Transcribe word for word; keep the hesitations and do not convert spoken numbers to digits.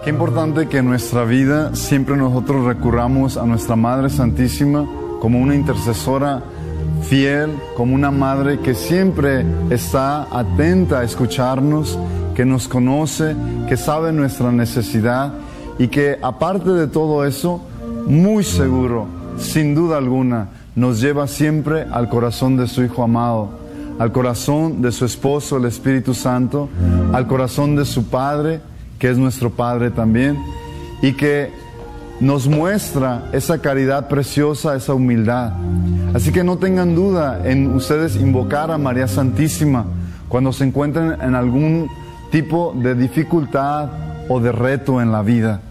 Qué importante que en nuestra vida siempre nosotros recurramos a nuestra Madre Santísima como una intercesora fiel, como una madre que siempre está atenta a escucharnos, que nos conoce, que sabe nuestra necesidad y que aparte de todo eso, muy seguro, sin duda alguna, nos lleva siempre al corazón de su Hijo amado, al corazón de su esposo, el Espíritu Santo, al corazón de su Padre, que es nuestro Padre también, y que nos muestra esa caridad preciosa, esa humildad. Así que no tengan duda en ustedes invocar a María Santísima cuando se encuentren en algún tipo de dificultad o de reto en la vida.